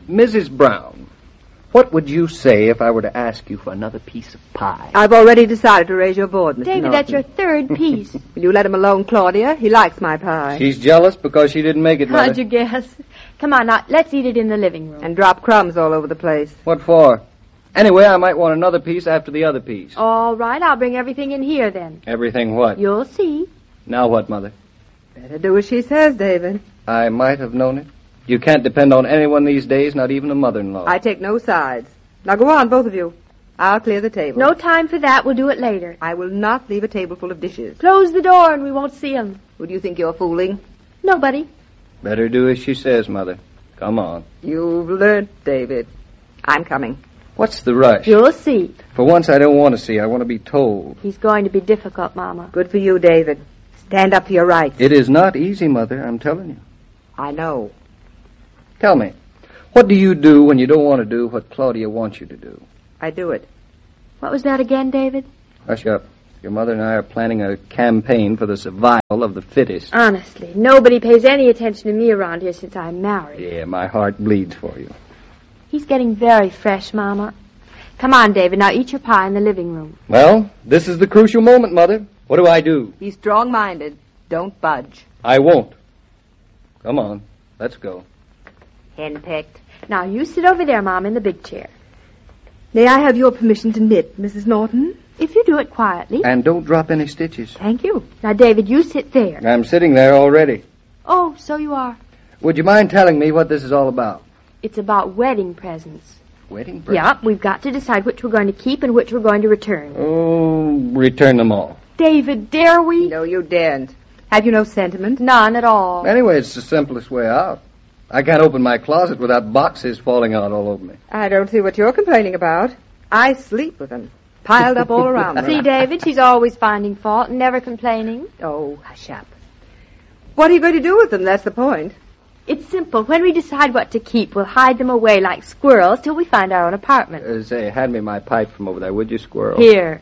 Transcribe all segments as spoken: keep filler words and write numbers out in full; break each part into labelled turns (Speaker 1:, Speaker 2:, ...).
Speaker 1: Missus Brown, what would you say if I were to ask you for another piece of pie?
Speaker 2: I've already decided to raise your board, Mister
Speaker 3: David,
Speaker 2: Norton.
Speaker 3: that's your third piece.
Speaker 2: Will you let him alone, Claudia? He likes my pie.
Speaker 1: She's jealous because she didn't make it, Mother.
Speaker 3: How'd you guess? Come on, now, let's eat it in the living room.
Speaker 2: And drop crumbs all over the place.
Speaker 1: What for? Anyway, I might want another piece after the other piece.
Speaker 3: All right, I'll bring everything in here then.
Speaker 1: Everything what?
Speaker 3: You'll see.
Speaker 1: Now what, Mother?
Speaker 2: Better do as she says, David.
Speaker 1: I might have known it. You can't depend on anyone these days, not even a mother-in-law.
Speaker 2: I take no sides. Now go on, both of you. I'll clear the table.
Speaker 3: No time for that. We'll do it later.
Speaker 2: I will not leave a table full of dishes.
Speaker 3: Close the door and we won't see 'em.
Speaker 2: Who do you think you're fooling?
Speaker 3: Nobody.
Speaker 1: Better do as she says, Mother. Come on.
Speaker 2: You've learned, David. I'm coming.
Speaker 1: What's the rush?
Speaker 3: You'll see.
Speaker 1: For once, I don't want to see. I want to be told.
Speaker 3: He's going to be difficult, Mama.
Speaker 2: Good for you, David. Stand up for your rights.
Speaker 1: It is not easy, Mother, I'm telling you.
Speaker 2: I know.
Speaker 1: Tell me, what do you do when you don't want to do what Claudia wants you to do?
Speaker 2: I do it.
Speaker 3: What was that again, David?
Speaker 1: Hush up. Your mother and I are planning a campaign for the survival of the fittest.
Speaker 3: Honestly, nobody pays any attention to me around here since I'm married.
Speaker 1: Yeah, my heart bleeds for you.
Speaker 3: He's getting very fresh, Mama. Come on, David. Now eat your pie in the living room.
Speaker 1: Well, this is the crucial moment, Mother. What do I do?
Speaker 2: Be strong-minded. Don't budge.
Speaker 1: I won't. Come on. Let's go.
Speaker 2: Henpecked.
Speaker 3: Now you sit over there, Mom, in the big chair.
Speaker 2: May I have your permission to knit, Missus Norton?
Speaker 3: If you do it quietly.
Speaker 1: And don't drop any stitches.
Speaker 2: Thank you.
Speaker 3: Now, David, you sit there.
Speaker 1: I'm sitting there already.
Speaker 3: Oh, so you are.
Speaker 1: Would you mind telling me what this is all about?
Speaker 3: It's about wedding presents.
Speaker 1: Wedding presents?
Speaker 3: Yep, we've got to decide which we're going to keep and which we're going to return.
Speaker 1: Oh, return them all.
Speaker 3: David, dare we?
Speaker 2: No, you daren't. Have you no sentiment?
Speaker 3: None at all.
Speaker 1: Anyway, it's the simplest way out. I can't open my closet without boxes falling out all over me.
Speaker 2: I don't see what you're complaining about. I sleep with them, piled up all around me.
Speaker 3: See, David, she's always finding fault and never complaining.
Speaker 2: Oh, hush up. What are you going to do with them? That's the point.
Speaker 3: It's simple. When we decide what to keep, we'll hide them away like squirrels till we find our own apartment.
Speaker 1: Uh, say, hand me my pipe from over there, would you, squirrel?
Speaker 3: Here.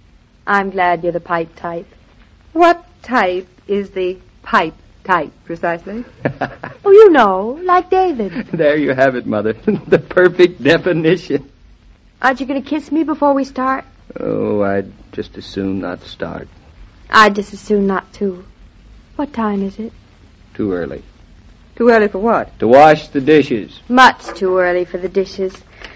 Speaker 3: I'm glad you're the pipe type.
Speaker 2: What type is the pipe type, precisely?
Speaker 3: Oh, you know, like David.
Speaker 1: There you have it, Mother. The perfect definition.
Speaker 3: Aren't you going to kiss me before we start?
Speaker 1: Oh, I'd just as soon not start.
Speaker 3: I'd just as soon not to. What time is it?
Speaker 1: Too early.
Speaker 2: Too early for what?
Speaker 1: To wash the dishes.
Speaker 3: Much too early for the dishes.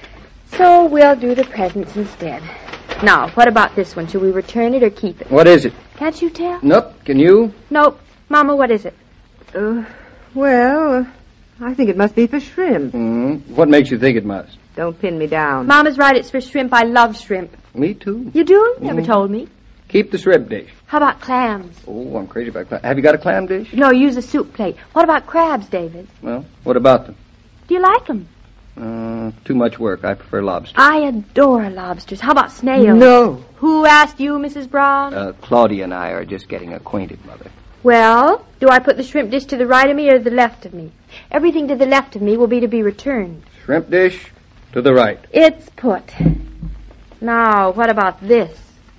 Speaker 3: So we'll do the presents instead. Now, what about this one? Should we return it or keep it?
Speaker 1: What is it?
Speaker 3: Can't you tell?
Speaker 1: Nope. Can you?
Speaker 3: Nope. Mama, what is it?
Speaker 2: Uh, well, uh, I think it must be for shrimp.
Speaker 1: Mm. What makes you think it must?
Speaker 2: Don't pin me down.
Speaker 3: Mama's right, it's for shrimp. I love shrimp.
Speaker 1: Me too.
Speaker 3: You do?
Speaker 1: Mm.
Speaker 3: Never told me.
Speaker 1: Keep the shrimp dish.
Speaker 3: How about clams?
Speaker 1: Oh, I'm crazy about clams. Have you got a clam dish?
Speaker 3: No, use a soup plate. What about crabs, David?
Speaker 1: Well, what about them?
Speaker 3: Do you like them?
Speaker 1: Uh, too much work. I prefer lobster.
Speaker 3: I adore lobsters. How about snails?
Speaker 2: No.
Speaker 3: Who asked you, Missus Brown?
Speaker 1: Uh, Claudia and I are just getting acquainted, Mother.
Speaker 3: Well, do I put the shrimp dish to the right of me or the left of me? Everything to the left of me will be to be returned.
Speaker 1: Shrimp dish to the right.
Speaker 3: It's put. Now, what about this?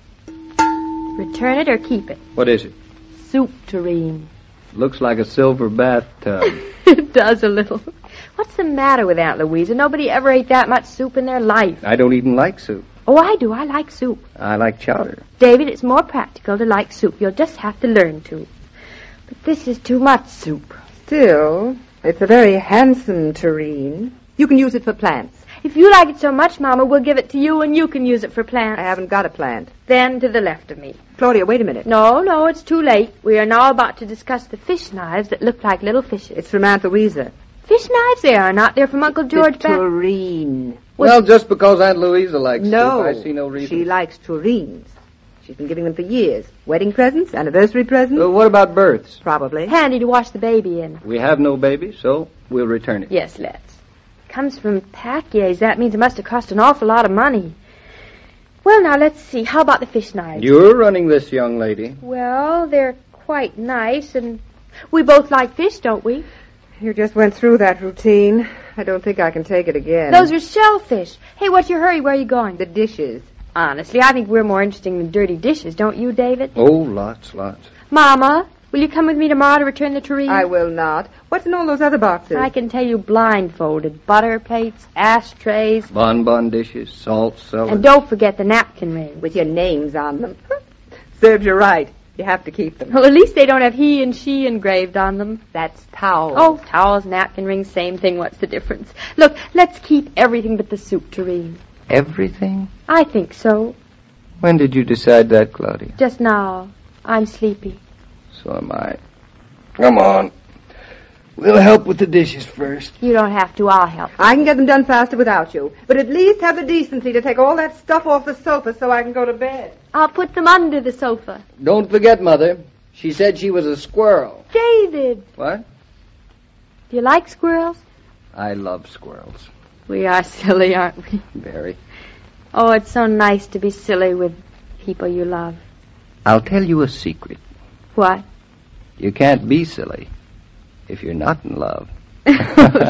Speaker 3: Return it or keep it?
Speaker 1: What is it?
Speaker 3: Soup tureen.
Speaker 1: Looks like a silver bathtub.
Speaker 3: It does a little. What's the matter with Aunt Louisa? Nobody ever ate that much soup in their life.
Speaker 1: I don't even like soup.
Speaker 3: Oh, I do. I like soup.
Speaker 1: I like chowder.
Speaker 3: David, it's more practical to like soup. You'll just have to learn to. But this is too much soup.
Speaker 2: Still, it's a very handsome tureen. You can use it for plants.
Speaker 3: If you like it so much, Mama, we'll give it to you and you can use it for plants.
Speaker 2: I haven't got a plant.
Speaker 3: Then to the left of me.
Speaker 2: Claudia, wait a minute.
Speaker 3: No, no, it's too late. We are now about to discuss the fish knives that look like little fishes.
Speaker 2: It's from Aunt Louisa.
Speaker 3: Fish knives they are not. They're from Uncle George.
Speaker 2: The tureen.
Speaker 1: Well, just because Aunt Louisa likes
Speaker 2: No,
Speaker 1: soup, I see no reason.
Speaker 2: she likes tureens. She's been giving them for years. Wedding presents, anniversary presents.
Speaker 1: Uh, what about births?
Speaker 2: Probably.
Speaker 3: Handy to wash the baby in.
Speaker 1: We have no baby, so we'll return it.
Speaker 3: Yes, let's. Comes from Pacquiao's. That means it must have cost an awful lot of money. Well, now, let's see. How about the fish knives?
Speaker 1: You're running this, young lady.
Speaker 3: Well, they're quite nice, and we both like fish, don't we?
Speaker 2: You just went through that routine. I don't think I can take it again.
Speaker 3: Those are shellfish. Hey, what's your hurry? Where are you going?
Speaker 2: The dishes.
Speaker 3: Honestly, I think we're more interesting than dirty dishes, don't you, David?
Speaker 1: Oh, lots, lots.
Speaker 3: Mama, Will you come with me tomorrow to return the tureen?
Speaker 2: I will not. What's in all those other boxes?
Speaker 3: I can tell you blindfolded. Butter plates, ashtrays.
Speaker 1: Bonbon dishes, salt, celery.
Speaker 3: And don't forget the napkin rings.
Speaker 2: With your names on them. Serves you right. You have to keep them.
Speaker 3: Well, at least they don't have he and she engraved on them.
Speaker 2: That's towels.
Speaker 3: Oh, towels, napkin rings, same thing. What's the difference? Look, let's keep everything but the soup tureen.
Speaker 1: Everything?
Speaker 3: I think so.
Speaker 1: When did you decide that, Claudia?
Speaker 3: Just now. I'm sleepy.
Speaker 1: So am I. Come on. We'll help with the dishes first.
Speaker 3: You don't have to. I'll help.
Speaker 2: I can get them done faster without you. But at least have the decency to take all that stuff off the sofa so I can go to bed.
Speaker 3: I'll put them under the sofa.
Speaker 1: Don't forget, Mother. She said she was a squirrel.
Speaker 3: David!
Speaker 1: What?
Speaker 3: Do you like squirrels?
Speaker 1: I love squirrels.
Speaker 3: We are silly, aren't we?
Speaker 1: Very.
Speaker 3: Oh, it's so nice to be silly with people you love.
Speaker 1: I'll tell you a secret.
Speaker 3: What?
Speaker 1: You can't be silly if you're not in love.